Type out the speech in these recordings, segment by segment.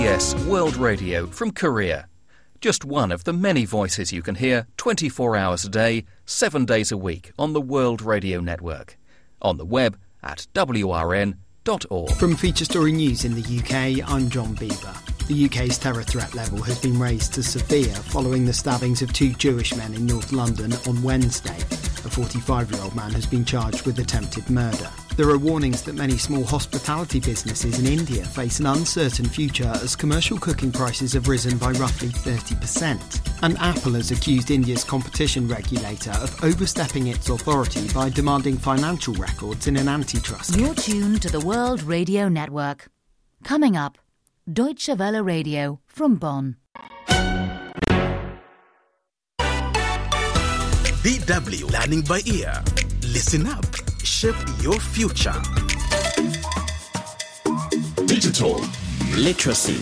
KBS World Radio from Korea. Just one of the many voices you can hear 24 hours a day, 7 days a week on the World Radio Network. On the web at wrn.org. From Feature Story News in the UK, I'm John Bieber. The UK's terror threat level has been raised to severe following the stabbings of 2 Jewish men in North London on Wednesday. A 45-year-old man has been charged with attempted murder. There are warnings that many small hospitality businesses in India face an uncertain future as commercial cooking prices have risen by roughly 30%. And Apple has accused India's competition regulator of overstepping its authority by demanding financial records in an antitrust case. You're tuned to the World Radio Network. Coming up, Deutsche Welle Radio from Bonn. DW Learning by Ear. Listen up. Shape your future. Digital literacy.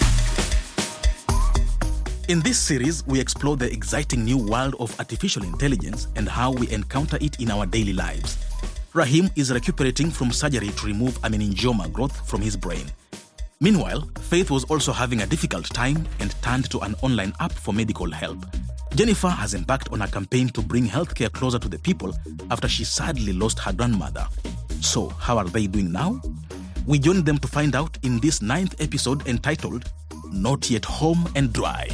In this series, we explore the exciting new world of artificial intelligence and how we encounter it in our daily lives. Rahim is recuperating from surgery to remove a meningioma growth from his brain. Meanwhile, Faith was also having a difficult time and turned to an online app for medical help. Jennifer has embarked on a campaign to bring healthcare closer to the people after she sadly lost her grandmother. So, how are they doing now? We join them to find out in this 9th episode entitled Not Yet Home and Dry.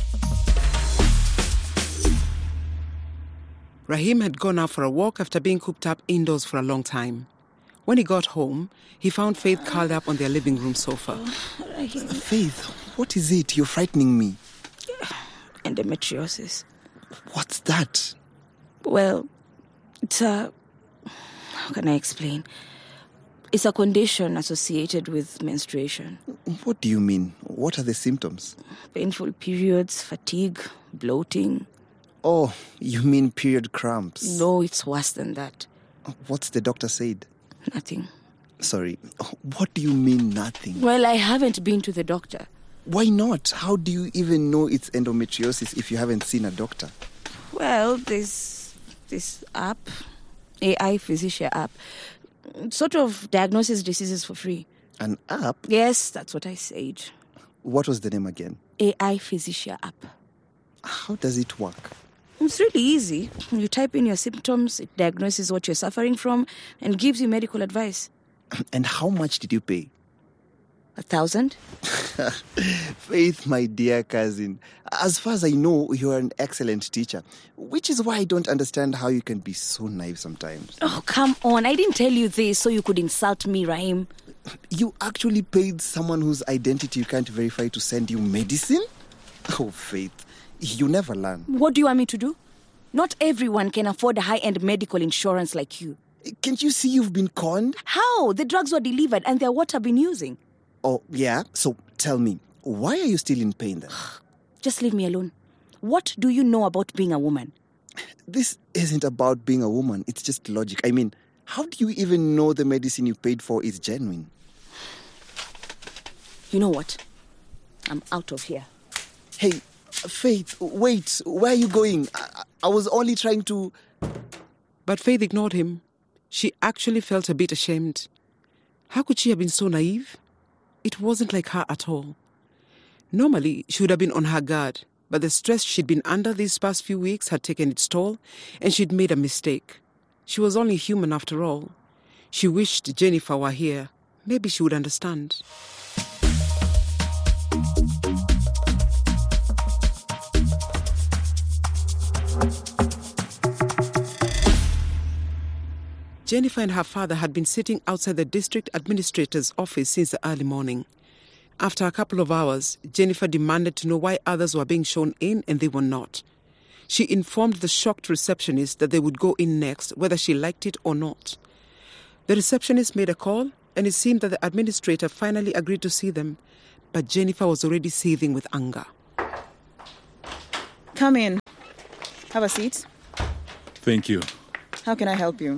Rahim had gone out for a walk after being cooped up indoors for a long time. When he got home, he found Faith curled up on their living room sofa. Faith, what is it? You're frightening me. Endometriosis. What's that? Well, it's how can I explain? It's a condition associated with menstruation. What do you mean? What are the symptoms? Painful periods, fatigue, bloating. Oh, you mean period cramps? No, it's worse than that. What's the doctor said? Nothing. Sorry, what do you mean nothing? Well, I haven't been to the doctor. Why not? How do you even know it's endometriosis if you haven't seen a doctor? Well, there's this app, AI Physician app, sort of diagnoses diseases for free. An app? Yes, that's what I said. What was the name again? AI Physician app. How does it work? It's really easy. You type in your symptoms, it diagnoses what you're suffering from, and gives you medical advice. And how much did you pay? 1,000? Faith, my dear cousin, as far as I know, you're an excellent teacher, which is why I don't understand how you can be so naive sometimes. Oh, come on. I didn't tell you this so you could insult me, Rahim. You actually paid someone whose identity you can't verify to send you medicine? Oh, Faith, you never learn. What do you want me to do? Not everyone can afford a high-end medical insurance like you. Can't you see you've been conned? How? The drugs were delivered and they're what I've been using. Oh, yeah? So tell me, why are you still in pain then? Just leave me alone. What do you know about being a woman? This isn't about being a woman. It's just logic. I mean, how do you even know the medicine you paid for is genuine? You know what? I'm out of here. Hey, Faith, wait. Where are you going? I was only trying to... But Faith ignored him. She actually felt a bit ashamed. How could she have been so naive? It wasn't like her at all. Normally, she would have been on her guard, but the stress she'd been under these past few weeks had taken its toll, and she'd made a mistake. She was only human after all. She wished Jennifer were here. Maybe she would understand. Jennifer and her father had been sitting outside the district administrator's office since the early morning. After a couple of hours, Jennifer demanded to know why others were being shown in and they were not. She informed the shocked receptionist that they would go in next, whether she liked it or not. The receptionist made a call, and it seemed that the administrator finally agreed to see them, but Jennifer was already seething with anger. Come in. Have a seat. Thank you. How can I help you?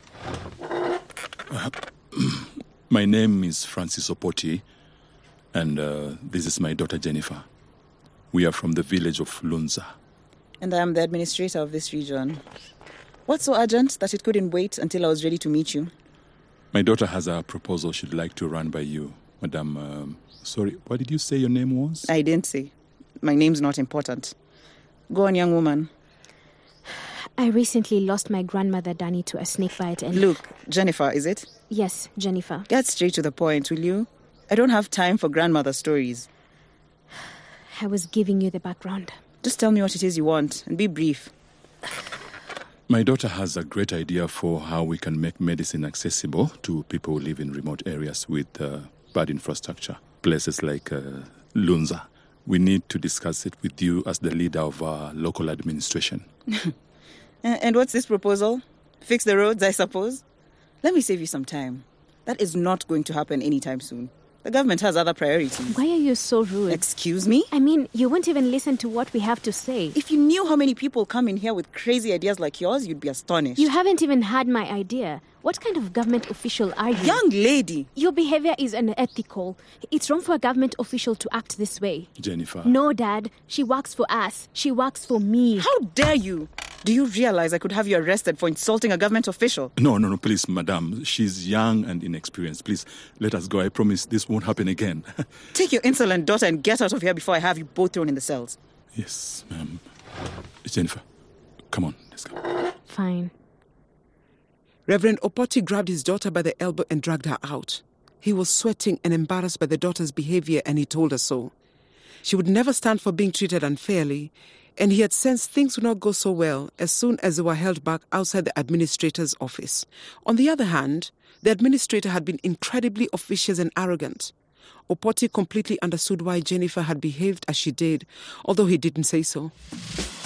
My name is Francis Opoti, and this is my daughter Jennifer. We are from the village of Lunza. And I am the administrator of this region. What's so urgent that it couldn't wait until I was ready to meet you? My daughter has a proposal she'd like to run by you. Madam, sorry, what did you say your name was? I didn't say. My name's not important. Go on, young woman. I recently lost my grandmother, Danny, to a snake bite and... Look, Jennifer, is it? Yes, Jennifer. Get straight to the point, will you? I don't have time for grandmother stories. I was giving you the background. Just tell me what it is you want, and be brief. My daughter has a great idea for how we can make medicine accessible to people who live in remote areas with bad infrastructure. Places like Lunza. We need to discuss it with you as the leader of our local administration. And what's this proposal? Fix the roads, I suppose? Let me save you some time. That is not going to happen anytime soon. The government has other priorities. Why are you so rude? Excuse me? I mean, you won't even listen to what we have to say. If you knew how many people come in here with crazy ideas like yours, you'd be astonished. You haven't even had my idea. What kind of government official are you? Young lady! Your behavior is unethical. It's wrong for a government official to act this way. Jennifer. No, Dad. She works for us. She works for me. How dare you? Do you realize I could have you arrested for insulting a government official? No, please, madam. She's young and inexperienced. Please, let us go. I promise this won't happen again. Take your insolent daughter and get out of here before I have you both thrown in the cells. Yes, ma'am. Jennifer, come on, let's go. Fine. Reverend Opoti grabbed his daughter by the elbow and dragged her out. He was sweating and embarrassed by the daughter's behavior, and he told her so. She would never stand for being treated unfairly, and he had sensed things would not go so well as soon as they were held back outside the administrator's office. On the other hand, the administrator had been incredibly officious and arrogant. Opoti completely understood why Jennifer had behaved as she did, although he didn't say so.